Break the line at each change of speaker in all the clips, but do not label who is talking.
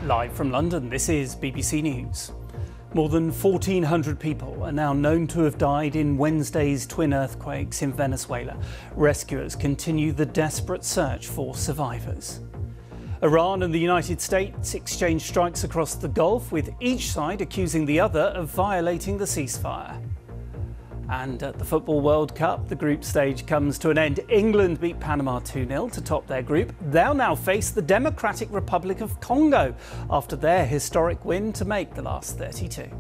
Live from London, this is BBC News. More than 1,400 people are now known to have died in Wednesday's twin earthquakes in Venezuela. Rescuers continue the desperate search for survivors. Iran and the United States exchange strikes across the Gulf, with each side accusing the other of violating the ceasefire. And at the Football World Cup, the group stage comes to an end. England beat Panama 2-0 to top their group. They'll now face the Democratic Republic of Congo after their historic win to make the last 32.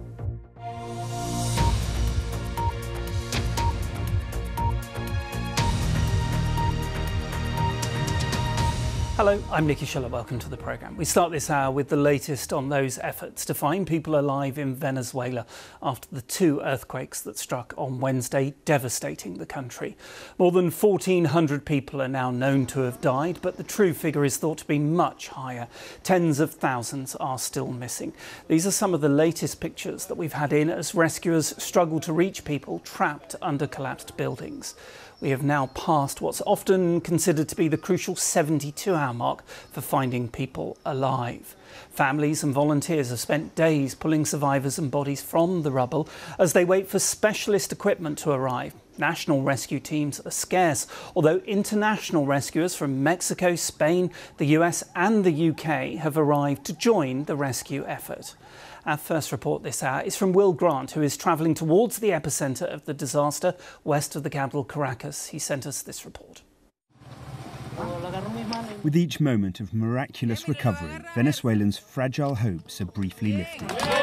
Hello, I'm Nicky Schiller. Welcome to the programme. We start this hour with the latest on those efforts to find people alive in Venezuela after the two earthquakes that struck on Wednesday, devastating the country. More than 1,400 people are now known to have died, but the true figure is thought to be much higher. Tens of thousands are still missing. These are some of the latest pictures that we've had in as rescuers struggle to reach people trapped under collapsed buildings. We have now passed what's often considered to be the crucial 72-hour mark for finding people alive. Families and volunteers have spent days pulling survivors and bodies from the rubble as they wait for specialist equipment to arrive. National rescue teams are scarce, although international rescuers from Mexico, Spain, the US and the UK have arrived to join the rescue effort. Our first report this hour is from Will Grant, who is travelling towards the epicentre of the disaster west of the capital, Caracas. He sent us this report.
With each moment of miraculous recovery, Venezuelans' fragile hopes are briefly lifted.